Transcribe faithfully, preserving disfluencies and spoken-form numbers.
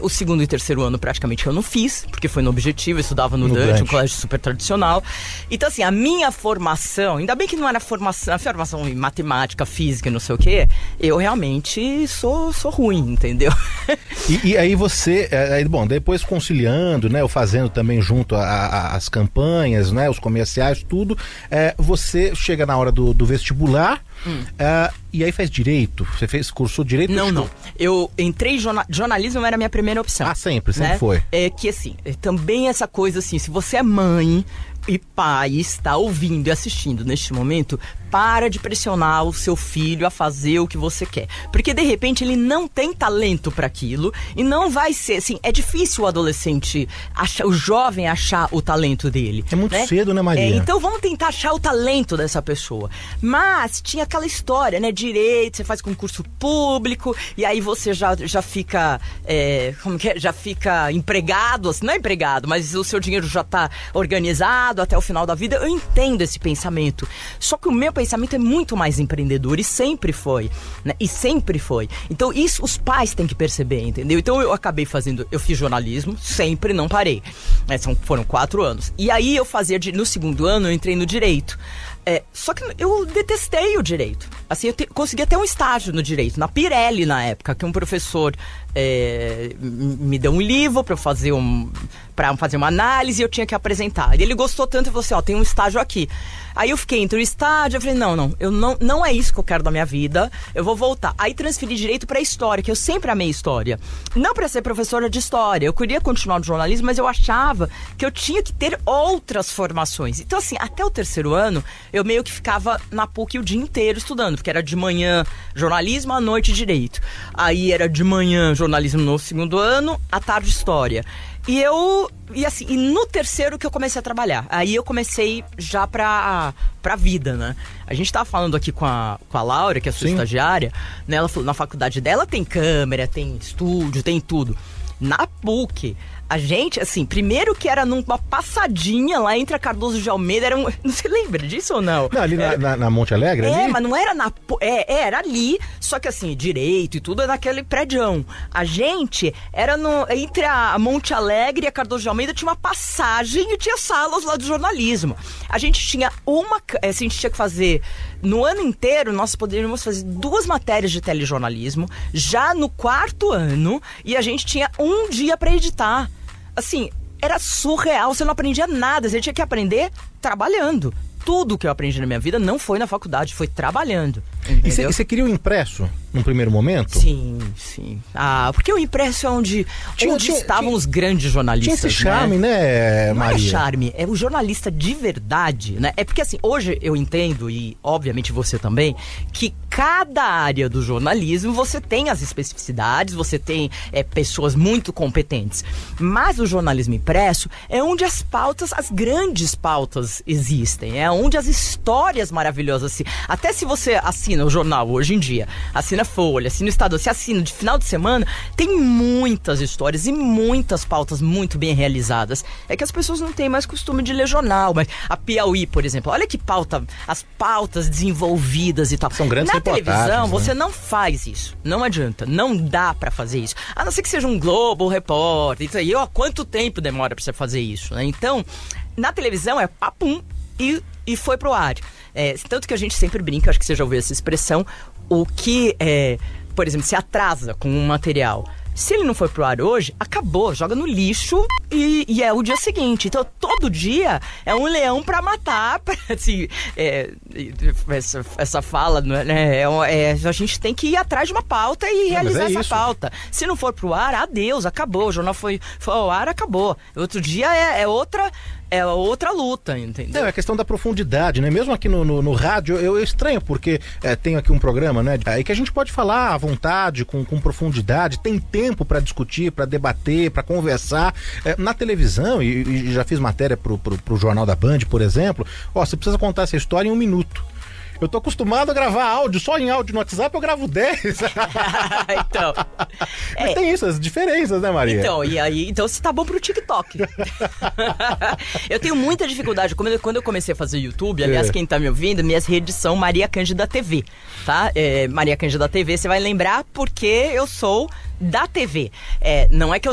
o segundo e terceiro ano praticamente eu não fiz, porque foi no Objetivo, eu estudava no, no Dante, um colégio super tradicional. Então, assim, a minha formação, ainda bem que não era formação, a formação em matemática, física, não sei o quê, eu realmente sou, sou ruim, entendeu? E, e aí você, é, bom, depois conciliando, né, ou fazendo também junto às campanhas, né, os comerciais, tudo, é, você chega na hora do, do vestibular, hum. é, e aí faz direito? Você fez, cursou direito? Não, não. Eu entrei em jornal, jornalismo, era a minha primeira opção. Ah, sempre, sempre né? foi. É que assim, é também essa coisa assim, se você é mãe e pai está ouvindo e assistindo neste momento, para de pressionar o seu filho a fazer o que você quer. Porque de repente ele não tem talento para aquilo e não vai ser, assim, é difícil o adolescente, achar, o jovem achar o talento dele. É muito né? cedo, né, Maria? É, então vamos tentar achar o talento dessa pessoa. Mas tinha aquela história, né, direito, você faz concurso público e aí você já, já fica, é, como que é? Já fica empregado, assim, não é empregado, mas o seu dinheiro já tá organizado até o final da vida. Eu entendo esse pensamento. Só que o meu pensamento é muito mais empreendedor e sempre foi, né? E sempre foi. Então isso os pais têm que perceber, entendeu? Então eu acabei fazendo, eu fiz jornalismo, sempre não parei. É, são, foram quatro anos. E aí eu fazia, no segundo ano eu entrei no direito. É, só que eu detestei o direito. Assim, eu te, consegui até um estágio no direito, na Pirelli na época, que um professor é, me deu um livro para fazer um, para fazer uma análise e eu tinha que apresentar. E ele gostou tanto e falou assim, ó, tem um estágio aqui. Aí eu fiquei entre o estágio, eu falei, não, não, eu não, não é isso que eu quero da minha vida, eu vou voltar. Aí transferi direito pra história, que eu sempre amei história. Não pra ser professora de história, eu queria continuar no jornalismo, mas eu achava que eu tinha que ter outras formações. Então assim, até o terceiro ano, eu meio que ficava na P U C o dia inteiro estudando, porque era de manhã jornalismo, à noite direito. Aí era de manhã jornalismo no segundo ano, à tarde história. E eu, e assim, e no terceiro que eu comecei a trabalhar. Aí eu comecei já pra, pra vida, né? A gente tava falando aqui com a, com a Laura, que é a sua Sim. estagiária, né? Ela falou, na faculdade dela tem câmera, tem estúdio, tem tudo. Na P U C, a gente, assim, primeiro que era numa passadinha lá entre a Cardoso de Almeida, era um... Não se lembra disso ou não? Não, ali era, na, na, na Monte Alegre? É, ali? mas não era na... É, era ali, só que assim, direito e tudo é naquele prédião. A gente era no... Entre a Monte Alegre e a Cardoso de Almeida tinha uma passagem e tinha salas lá de jornalismo. A gente tinha uma... A gente tinha que fazer... No ano inteiro, nós poderíamos fazer duas matérias de telejornalismo, já no quarto ano, e a gente tinha um dia para editar. Assim, era surreal, você não aprendia nada, você tinha que aprender trabalhando. Tudo que eu aprendi na minha vida não foi na faculdade, foi trabalhando. Entendeu? E você queria o impresso num primeiro momento? Sim, sim. Ah, porque o impresso é onde, tinha, onde tinha, estavam tinha, os grandes jornalistas. Tinha esse charme, né, né Maria? Não é charme, é o jornalista de verdade, né? É porque assim, hoje eu entendo, e obviamente você também, que cada área do jornalismo você tem as especificidades, você tem é, pessoas muito competentes. Mas o jornalismo impresso é onde as pautas, as grandes pautas existem, é onde as histórias maravilhosas, assim, até se você assina o jornal hoje em dia, assina Folha, assina o Estado, se assina de final de semana, tem muitas histórias e muitas pautas muito bem realizadas. É que as pessoas não têm mais costume de ler jornal, mas a Piauí, por exemplo, olha que pauta, as pautas desenvolvidas e tal. São grandes Na televisão, né? você não faz isso, não adianta, não dá pra fazer isso, a não ser que seja um Globo, um repórter, isso aí, ó, quanto tempo demora pra você fazer isso, né? Então, na televisão é papum e, e foi pro ar. É, tanto que a gente sempre brinca, acho que você já ouviu essa expressão, o que, é, por exemplo, se atrasa com um material, se ele não for pro ar hoje, acabou, joga no lixo e, e é o dia seguinte. Então, todo dia é um leão pra matar, pra, assim, é, essa, essa fala, né, é, é, a gente tem que ir atrás de uma pauta e realizar é essa isso. pauta. Se não for pro ar, adeus, acabou, o jornal foi, foi ao ar, acabou. Outro dia é, é outra... É outra luta, entendeu? Não, é a questão da profundidade, né? Mesmo aqui no, no, no rádio, eu, eu estranho, porque é, tenho aqui um programa, né? Aí que a gente pode falar à vontade, com, com profundidade, tem tempo para discutir, para debater, para conversar. É, na televisão, e, e já fiz matéria pro, pro, pro Jornal da Band, por exemplo, ó, você precisa contar essa história em um minuto. Eu tô acostumado a gravar áudio, só em áudio no WhatsApp eu gravo dez. Então. Mas é, tem isso, as diferenças, né, Maria? Então, e aí, então você tá bom pro TikTok. Eu tenho muita dificuldade. Quando eu, quando eu comecei a fazer YouTube, aliás, é. quem tá me ouvindo, minhas redes são Maria Cândida T V, tá? É, Maria Cândida T V, você vai lembrar porque eu sou da T V. É, não é que eu